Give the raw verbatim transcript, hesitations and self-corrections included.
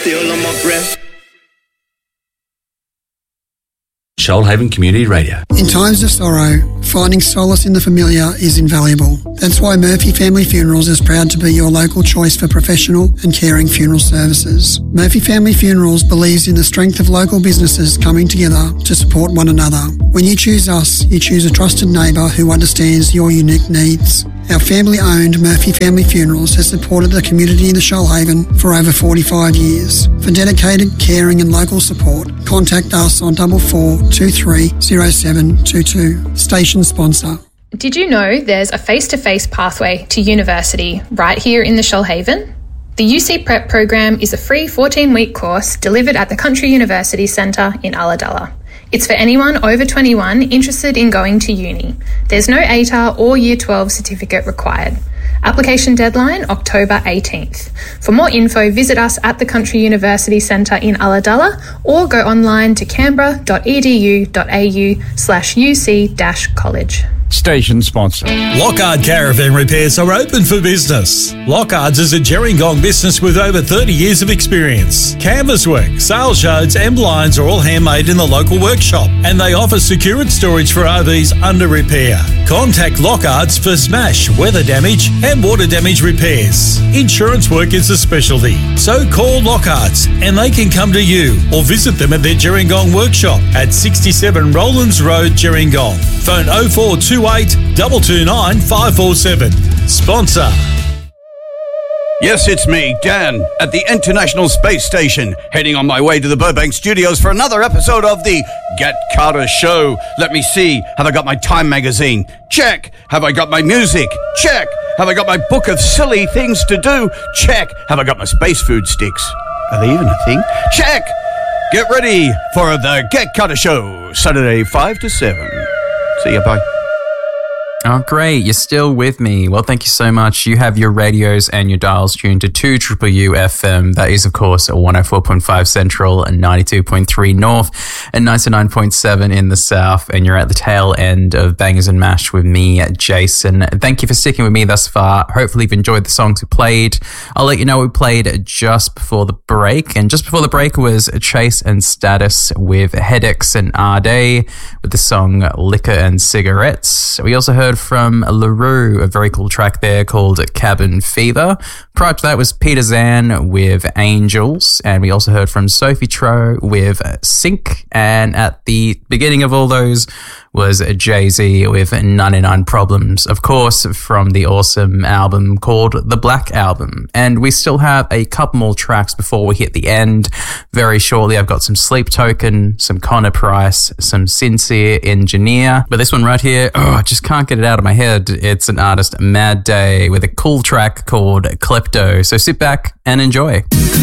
still on my breath. Shoalhaven Community Radio. In times of sorrow, finding solace in the familiar is invaluable. That's why Murphy Family Funerals is proud to be your local choice for professional and caring funeral services. Murphy Family Funerals believes in the strength of local businesses coming together to support one another. When you choose us, you choose a trusted neighbour who understands your unique needs. Our family-owned Murphy Family Funerals has supported the community in the Shoalhaven for over forty-five years. For dedicated, caring and local support, contact us on double four two three zero seven two two. Station sponsor. Did you know there's a face-to-face pathway to university right here in the Shoalhaven? The U C Prep program is a free fourteen-week course delivered at the Country University Centre in Ulladulla. It's for anyone over twenty-one interested in going to uni. There's no A T A R or Year twelve certificate required. Application deadline October eighteenth. For more info, visit us at the Country University Centre in Ulladulla or go online to canberra dot e d u dot a u slash u c dash college. Station sponsor. Lockhart Caravan Repairs are open for business. Lockhart's is a Gerringong business with over thirty years of experience. Canvas work, sail shards and blinds are all handmade in the local workshop, and they offer secured storage for R Vs under repair. Contact Lockhart's for smash, weather damage and water damage repairs. Insurance work is a specialty, so call Lockhart's and they can come to you or visit them at their Gerringong workshop at sixty-seven Rowlands Road, Gerringong. Phone oh four two eight two two nine five four seven. Sponsor. Yes, it's me, Dan, at the International Space Station, heading on my way to the Burbank Studios for another episode of the Get Carter Show. Let me see. Have I got my Time magazine? Check. Have I got my music? Check. Have I got my book of silly things to do? Check. Have I got my space food sticks? Are they even a thing? Check. Get ready for the Get Carter Show, Saturday five to seven. See you, bye. Oh, great. You're still with me. Well, thank you so much. You have your radios and your dials tuned to two Triple U F M. That is, of course, one oh four point five Central and ninety-two point three North and ninety-nine point seven in the South. And you're at the tail end of Bangers and Mash with me, Jason. Thank you for sticking with me thus far. Hopefully you've enjoyed the songs we played. I'll let you know we played just before the break. And just before the break was Chase and Status with Headaches and Arday with the song Liquor and Cigarettes. We also heard from LaRue, a very cool track there called Cabin Fever. Prior to that was Peter Zan with Angels, and we also heard from Sophie Tro with Sync, and at the beginning of all those was Jay-Z with ninety-nine Problems, of course, from the awesome album called The Black Album. And we still have a couple more tracks before we hit the end. Very shortly, I've got some Sleep Token, some Connor Price, some Sincere Engineer. But this one right here, oh, I just can't get it out of my head. It's an artist, Mad Day, with a cool track called Klepto. So sit back and enjoy.